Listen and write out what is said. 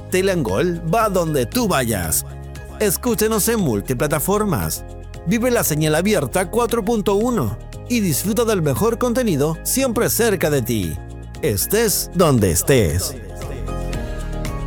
Telangol va donde tú vayas. Escúchenos en multiplataformas. Vive la señal abierta 4.1 y disfruta del mejor contenido siempre cerca de ti. Estés donde estés.